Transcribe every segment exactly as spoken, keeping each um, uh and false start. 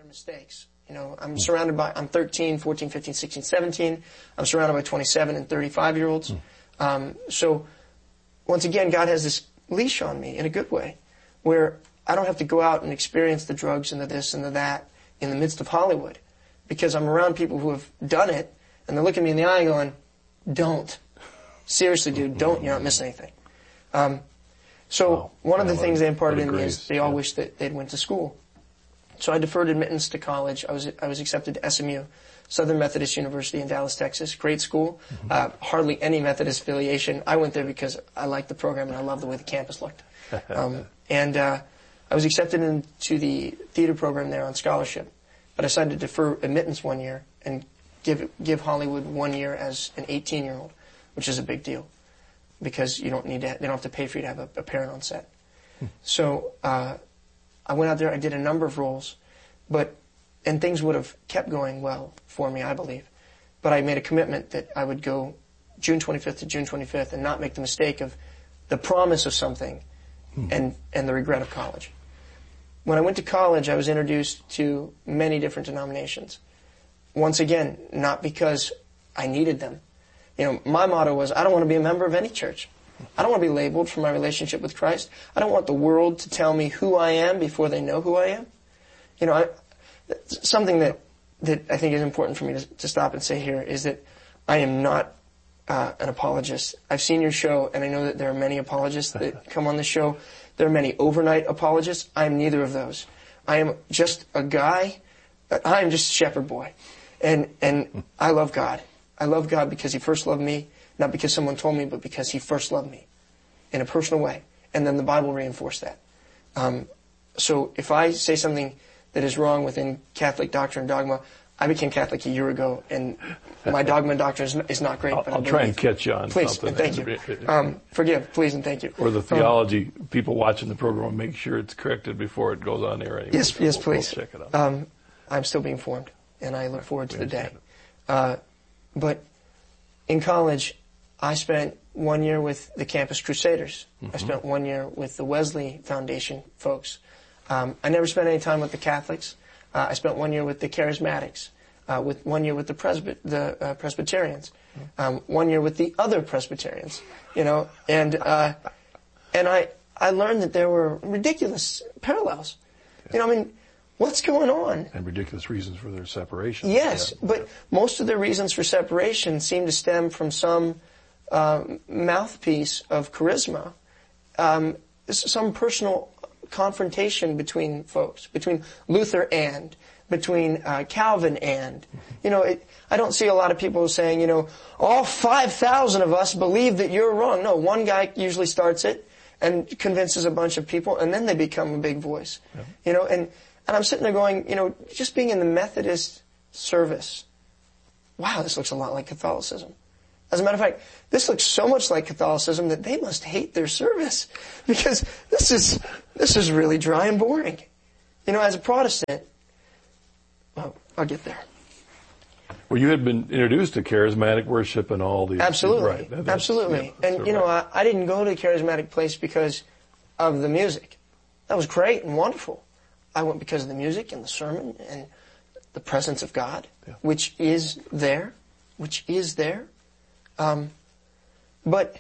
mistakes. You know, I'm surrounded by, I'm thirteen, fourteen, fifteen, sixteen, seventeen. I'm surrounded by twenty-seven and thirty-five year olds. Um, so once again, God has this leash on me in a good way where I don't have to go out and experience the drugs and the this and the that in the midst of Hollywood because I'm around people who have done it and they're looking me in the eye going, don't. Seriously, dude, don't. You're not missing anything. Um, so wow. one of the things they imparted in me is they all yeah. wish that they'd went to school. So I deferred admittance to college. I was I was accepted to S M U, Southern Methodist University in Dallas, Texas. Great school. Mm-hmm. Uh, hardly any Methodist affiliation. I went there because I liked the program and I loved the way the campus looked. Um, and uh, I was accepted into the theater program there on scholarship. But I decided to defer admittance one year and give give Hollywood one year as an eighteen-year-old, which is a big deal because you don't need to. They don't have to pay for you to have a, a parent on set. Hmm. So. Uh, I went out there, I did a number of roles, but, and things would have kept going well for me, I believe. But I made a commitment that I would go June twenty-fifth to June twenty-fifth and not make the mistake of the promise of something hmm. and, and the regret of college. When I went to college, I was introduced to many different denominations. Once again, not because I needed them. You know, my motto was, I don't want to be a member of any church. I don't want to be labeled for my relationship with Christ. I don't want the world to tell me who I am before they know who I am. You know, I, something that, that I think is important for me to, to stop and say here is that I am not uh, an apologist. I've seen your show, and I know that there are many apologists that come on the show. There are many overnight apologists. I am neither of those. I am just a guy. I am just a shepherd boy. And, and I love God. I love God because He first loved me. Not because someone told me, but because He first loved me in a personal way. And then the Bible reinforced that. Um, so if I say something that is wrong within Catholic doctrine and dogma, I became Catholic a year ago, and my dogma and doctrine is, is not great. I'll, but I'll try and catch you on please, something. Please, and thank you. Um, forgive, please, and thank you. Or the theology, um, people watching the program will make sure it's corrected before it goes on air anyway. Yes, so yes, we'll, please. We'll check it out. Um, I'm still being formed, and I look forward to the day. Uh, but in college, I spent one year with the Campus Crusaders. Mm-hmm. I spent one year with the Wesley Foundation folks. Um, I never spent any time with the Catholics. Uh, I spent one year with the Charismatics, uh, with one year with the, Presby- the uh, Presbyterians, um, one year with the other Presbyterians, you know, and uh, and I I learned that there were ridiculous parallels. Yeah. You know, I mean, what's going on? And ridiculous reasons for their separation. Yes, yeah. But most of their reasons for separation seem to stem from some Uh, mouthpiece of charisma, um, some personal confrontation between folks, between Luther and, between uh, Calvin and. You know, it, I don't see a lot of people saying, you know, all five thousand of us believe that you're wrong. No, one guy usually starts it and convinces a bunch of people, and then they become a big voice. Yeah. You know, and, and I'm sitting there going, you know, just being in the Methodist service, wow, this looks a lot like Catholicism. As a matter of fact, this looks so much like Catholicism that they must hate their service because this is this is really dry and boring. You know, as a Protestant, well, I'll get there. Well, you had been introduced to charismatic worship and all these. Absolutely, right. That's, absolutely. Yeah, and you know, I, I didn't go to a charismatic place because of the music. That was great and wonderful. I went because of the music and the sermon and the presence of God, yeah. which is there, which is there. Um, but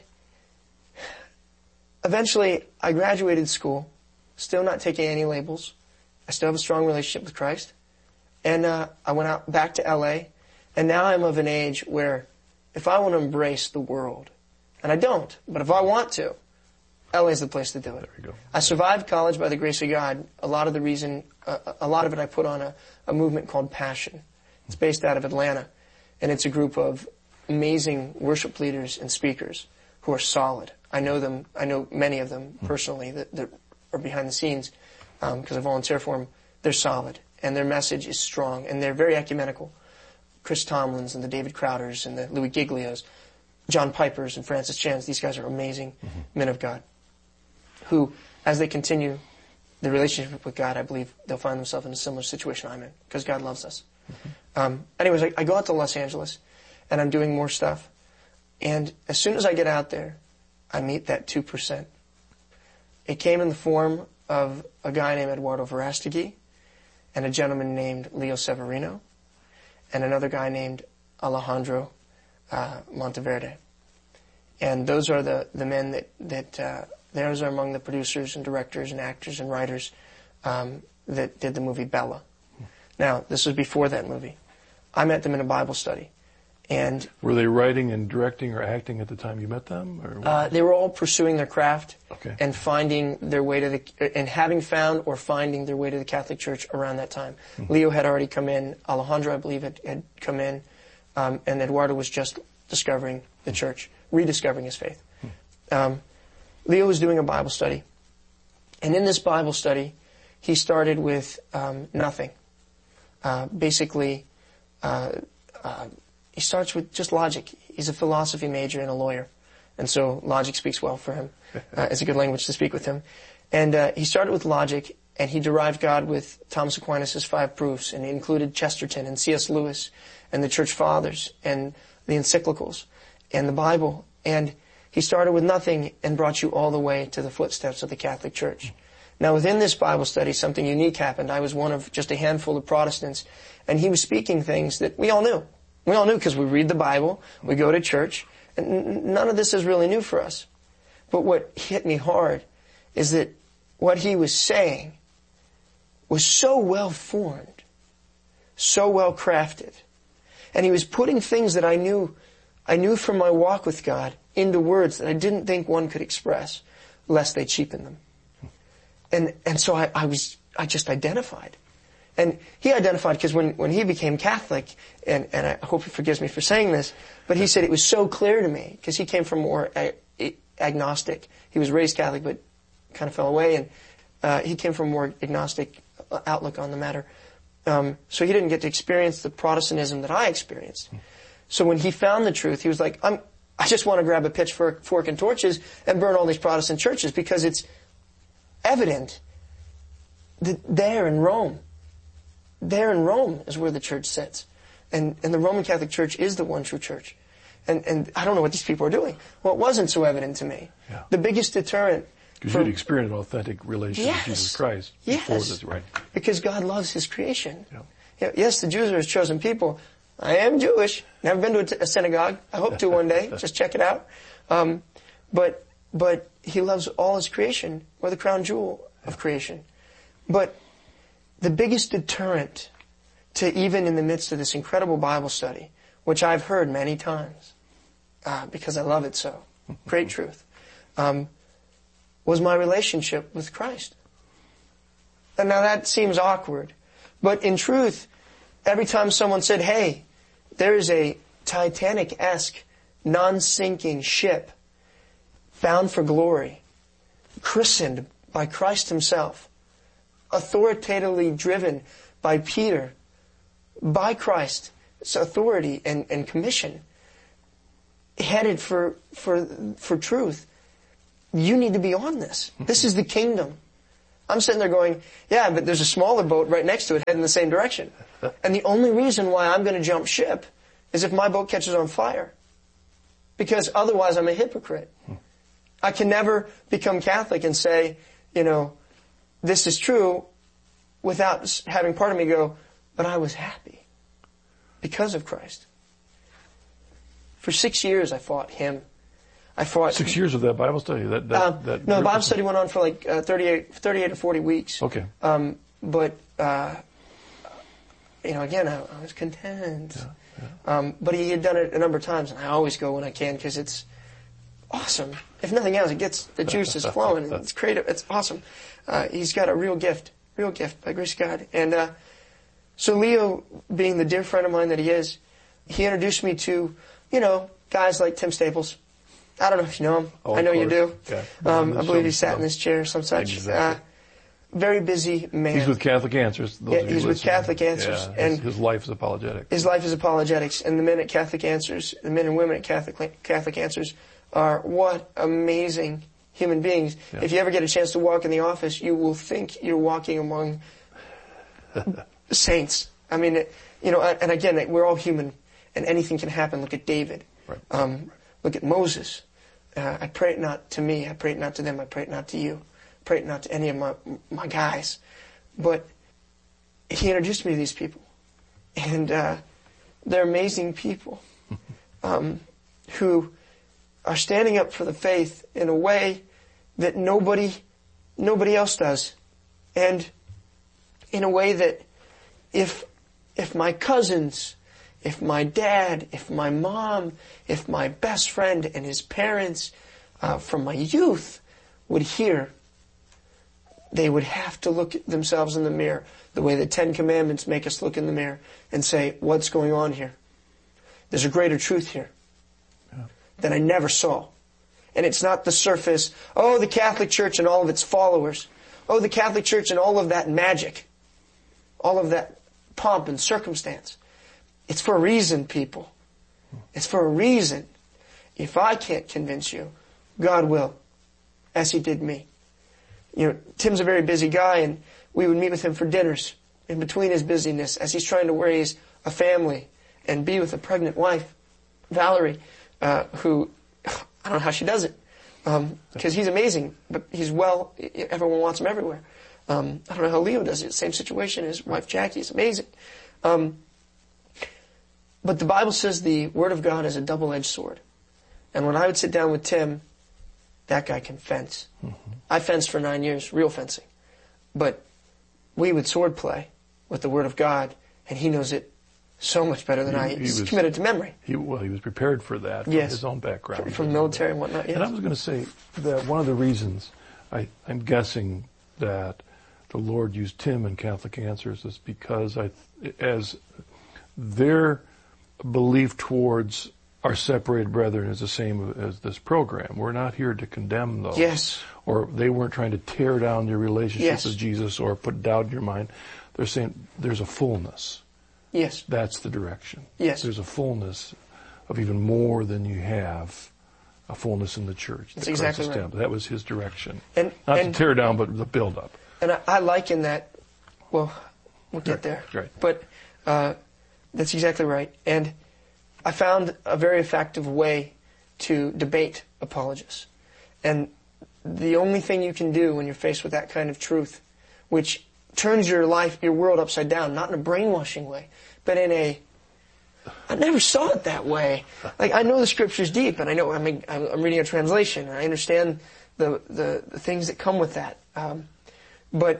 eventually I graduated school, still not taking any labels. I still have a strong relationship with Christ. And uh, I went out back to L A, and now I'm of an age where if I want to embrace the world, and I don't, but if I want to, L A is the place to do it. There you go. I survived college by the grace of God. A lot of the reason, uh, a lot of it I put on a, a movement called Passion. It's based out of Atlanta, and it's a group of amazing worship leaders and speakers who are solid. I know them. I know many of them personally that, that are behind the scenes because um, I volunteer for them. They're solid, and their message is strong, and they're very ecumenical. Chris Tomlins and the David Crowders and the Louis Giglios, John Pipers and Francis Chans. These guys are amazing mm-hmm. men of God who, as they continue the relationship with God, I believe they'll find themselves in a similar situation I'm in because God loves us. Mm-hmm. Um, anyways, I, I go out to Los Angeles. And I'm doing more stuff. And as soon as I get out there, I meet that two percent. It came in the form of a guy named Eduardo Verastegui and a gentleman named Leo Severino, and another guy named Alejandro uh, Monteverde. And those are the, the men that, that uh, those are among the producers and directors and actors and writers um, that did the movie Bella. Now, this was before that movie. I met them in a Bible study. And were they writing and directing or acting at the time you met them? Or what? Uh, they were all pursuing their craft okay. and finding their way to the, and having found or finding their way to the Catholic Church around that time. Mm-hmm. Leo had already come in. Alejandro, I believe, had, had come in. Um, and Eduardo was just discovering the mm-hmm. church, rediscovering his faith. Mm-hmm. Um, Leo was doing a Bible study. And in this Bible study, he started with um, nothing. Uh, basically, uh, uh, he starts with just logic. He's a philosophy major and a lawyer. And so logic speaks well for him. Uh, it's a good language to speak with him. And uh, he started with logic, and he derived God with Thomas Aquinas' five proofs, and he included Chesterton and C S Lewis and the Church Fathers and the encyclicals and the Bible. And he started with nothing and brought you all the way to the footsteps of the Catholic Church. Now, within this Bible study, something unique happened. I was one of just a handful of Protestants, and he was speaking things that we all knew. We all knew because we read the Bible, we go to church, and none of this is really new for us. But what hit me hard is that what he was saying was so well formed, so well crafted, and he was putting things that I knew, I knew from my walk with God into words that I didn't think one could express, lest they cheapen them. And and so I, I was I just identified. And he identified because when, when he became Catholic, and, and I hope he forgives me for saying this, but he said it was so clear to me, because he came from more ag- agnostic. He was raised Catholic, but kind of fell away, and uh, he came from more agnostic outlook on the matter. Um, so he didn't get to experience the Protestantism that I experienced. So when he found the truth, he was like, I'm, I just want to grab a pitchfork fork and torches and burn all these Protestant churches, because it's evident that there in Rome, there in Rome is where the church sits. And, and the Roman Catholic Church is the one true church. And, and I don't know what these people are doing. Well, it wasn't so evident to me. Yeah. The biggest deterrent... Because you'd experienced an authentic relationship yes, with Jesus Christ before yes, this, right? Because God loves His creation. Yeah. Yes, the Jews are His chosen people. I am Jewish. Never been to a, t- a synagogue. I hope to one day. Just check it out. Um, but but He loves all His creation. We're the crown jewel of creation. But the biggest deterrent to even in the midst of this incredible Bible study, which I've heard many times, uh, because I love it so, great truth, um, was my relationship with Christ. And now that seems awkward, but in truth, every time someone said, hey, there is a Titanic-esque, non-sinking ship bound for glory, christened by Christ Himself, authoritatively driven by Peter, by Christ's authority and, and commission, headed for, for, for truth, you need to be on this. This is the kingdom. I'm sitting there going, yeah, but there's a smaller boat right next to it heading in the same direction. And the only reason why I'm going to jump ship is if my boat catches on fire. Because otherwise I'm a hypocrite. I can never become Catholic and say, you know, this is true without having part of me go, but I was happy because of Christ. For six years I fought him. I fought six years of that Bible study. That, that, uh, that no, the Bible study went on for like uh, thirty-eight, thirty-eight to forty weeks. Okay. Um, but uh, you know, again, I, I was content. Yeah, yeah. Um, but he had done it a number of times, and I always go when I can because it's awesome. If nothing else, it gets the juice is flowing. It's creative. It's awesome. Uh, he's got a real gift, real gift by grace of God. And uh, so Leo, being the dear friend of mine that he is, he introduced me to, you know, guys like Tim Staples. I don't know if you know him. Oh, I know course. you do. Yeah. Um, I believe he sat in this chair or some such. Exactly. Uh, very busy man. He's with Catholic Answers. Those Yeah, of you he's with listening. Catholic Answers. Yeah, his, and his life is apologetic. His life is apologetics. And the men at Catholic Answers, the men and women at Catholic Catholic Answers are what amazing human beings. Yeah. If you ever get a chance to walk in the office, you will think you're walking among saints. I mean, you know, and again, we're all human and anything can happen. Look at David. Right. Um, look at Moses. Uh, I pray it not to me. I pray it not to them. I pray it not to you. I pray it not to any of my my guys. But he introduced me to these people. And uh, they're amazing people um, who are standing up for the faith in a way that nobody, nobody else does. And in a way that if, if my cousins, if my dad, if my mom, if my best friend and his parents uh, from my youth would hear, they would have to look at themselves in the mirror the way the Ten Commandments make us look in the mirror and say, what's going on here? There's a greater truth here yeah. that I never saw. And it's not the surface, oh, the Catholic Church and all of its followers. Oh, the Catholic Church and all of that magic. All of that pomp and circumstance. It's for a reason, people. It's for a reason. If I can't convince you, God will, as He did me. You know, Tim's a very busy guy, and we would meet with him for dinners in between his busyness as he's trying to raise a family and be with a pregnant wife, Valerie, uh, who, I don't know how she does it, um, because he's amazing, but he's well, everyone wants him everywhere. Um, I don't know how Leo does it. Same situation. His wife Jackie is amazing. Um, but the Bible says the Word of God is a double-edged sword. And when I would sit down with Tim, that guy can fence. Mm-hmm. I fenced for nine years, real fencing. But we would sword play with the Word of God, and he knows it so much better than he, I. He's he was, committed to memory. He, well, he was prepared for that from yes. his own background. From, from military and whatnot, yes. And I was going to say that one of the reasons, I, I'm guessing that the Lord used Tim in Catholic Answers is because I, as their belief towards our separated brethren is the same as this program. We're not here to condemn those. Yes. Or they weren't trying to tear down your relationship yes. with Jesus or put doubt in your mind. They're saying there's a fullness. Yes. That's the direction. Yes. There's a fullness of even more than you have, a fullness in the church. That's exactly right. That was his direction. And, not and, to tear down, but the build up. And I, I liken that, well, we'll get there. Right. But uh, that's exactly right. And I found a very effective way to debate apologists. And the only thing you can do when you're faced with that kind of truth, which turns your life, your world upside down, not in a brainwashing way, but in a, I never saw it that way. Like, I know the scripture's deep, and I know, I mean, I'm reading a translation, and I understand the, the, the things that come with that. Um, but,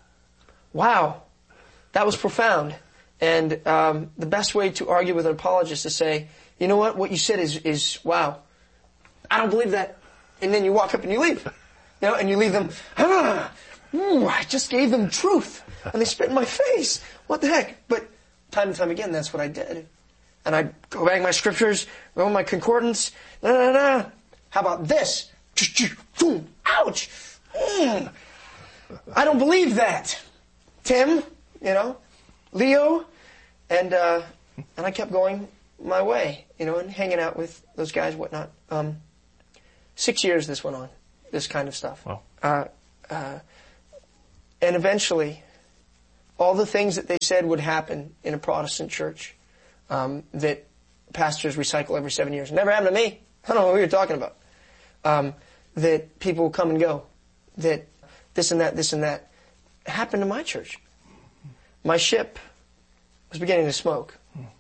wow, that was profound. And um, the best way to argue with an apologist is to say, you know what, what you said is, is wow, I don't believe that. And then you walk up and you leave. You know, and you leave them, ah, ooh, I just gave them truth. And they spit in my face. What the heck? But time and time again, that's what I did. And I'd go back to my scriptures, go to my concordance, na na na. How about this? Boom, ouch. Mm. I don't believe that. Tim, you know, Leo, and uh, and I kept going my way, you know, and hanging out with those guys, whatnot. Um, six years this went on, this kind of stuff. Wow. Uh, uh, and eventually, all the things that they said would happen in a Protestant church um, that pastors recycle every seven years. Never happened to me. I don't know what you're talking about. Um, that people will come and go. That this and that, this and that happened to my church. My ship was beginning to smoke.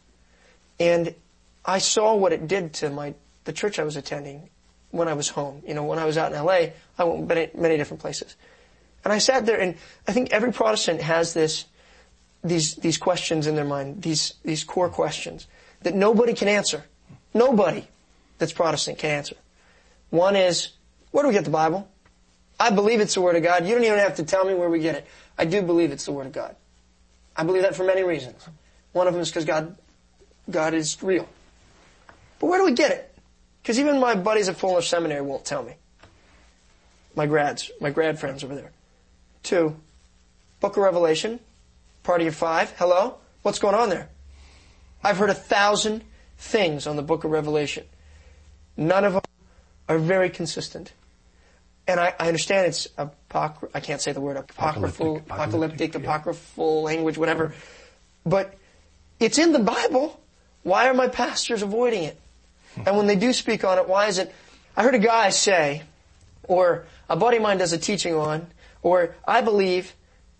And I saw what it did to my the church I was attending when I was home. You know, when I was out in L A, I went many, many different places. And I sat there, and I think every Protestant has this, these these questions in their mind, these these core questions that nobody can answer. Nobody that's Protestant can answer. One is, where do we get the Bible? I believe it's the Word of God. You don't even have to tell me where we get it. I do believe it's the Word of God. I believe that for many reasons. One of them is because God, God is real. But where do we get it? Because even my buddies at Fuller Seminary won't tell me. My grads, my grad friends over there. Two, Book of Revelation, party of five. Hello? What's going on there? I've heard a thousand things on the Book of Revelation. None of them are very consistent. And I, I understand it's apocry- I can't say the word apocryphal, apocalyptic, apocalyptic, yeah. apocryphal language, whatever. But it's in the Bible. Why are my pastors avoiding it? And when they do speak on it, why is it? I heard a guy say, or a buddy of mine does a teaching on, or I believe,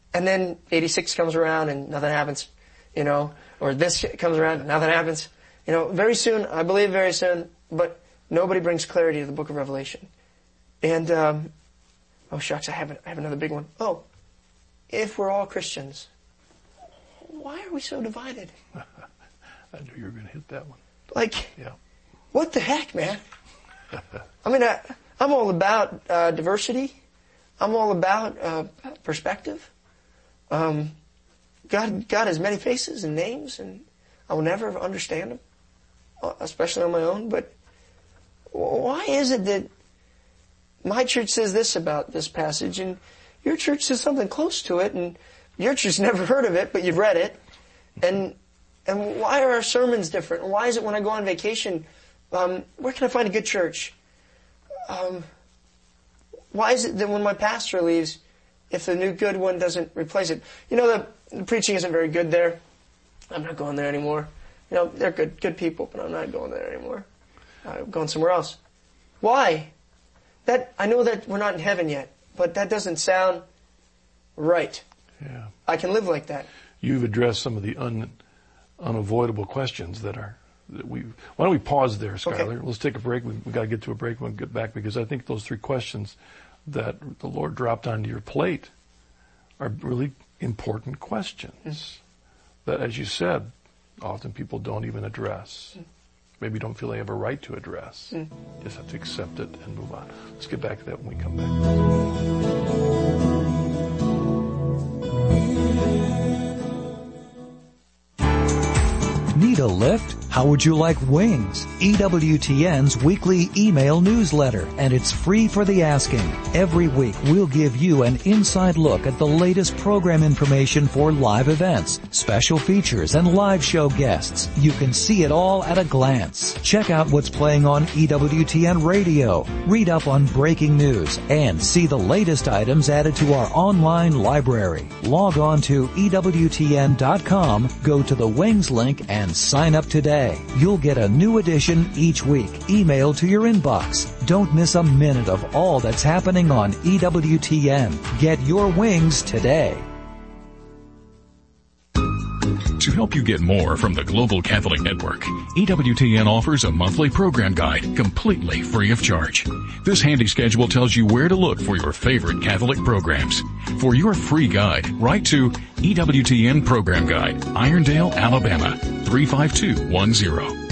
And then eighty-six comes around and nothing happens, you know, or this comes around and nothing happens. You know, very soon, I believe very soon, but nobody brings clarity to the book of Revelation. And, um, oh shucks, I have, I have another big one. Oh, if we're all Christians, why are we so divided? I knew you were going to hit that one. Like, yeah. What the heck, man? I mean, I, I'm all about uh, diversity. I'm all about uh, perspective. Um, God, God has many faces and names, and I will never understand them, especially on my own. But why is it that my church says this about this passage, and your church says something close to it, and your church never heard of it, but you've read it, and and why are our sermons different? And why is it when I go on vacation, um, where can I find a good church? Um, why is it that when my pastor leaves, if the new good one doesn't replace it? You know, the, the preaching isn't very good there. I'm not going there anymore. You know, they're good, good people, but I'm not going there anymore. I'm going somewhere else. Why? That, I know that we're not in heaven yet, but that doesn't sound right. Yeah. I can live like that. You've addressed some of the un, unavoidable questions that are, that we, why don't we pause there, Skylar? Okay. Let's take a break. We've we got to get to a break when we get back, because I think those three questions that the Lord dropped onto your plate are really important questions mm. that, as you said, often people don't even address. Mm. Maybe don't feel they have a right to address. Mm. Just have to accept it and move on. Let's get back to that when we come back. Need a lift? How would you like wings? E W T N's weekly email newsletter, and it's free for the asking. Every week we'll give you an inside look at the latest program information for live events, special features, and live show guests. You can see it all at a glance. Check out what's playing on E W T N Radio, read up on breaking news, and see the latest items added to our online library. Log on to E W T N dot com, go to the Wings link, and sign up today. You'll get a new edition each week, emailed to your inbox. Don't miss a minute of all that's happening on E W T N. Get your wings today. To help you get more from the Global Catholic Network, E W T N offers a monthly program guide completely free of charge. This handy schedule tells you where to look for your favorite Catholic programs. For your free guide, write to E W T N Program Guide, Irondale, Alabama, three five two one zero.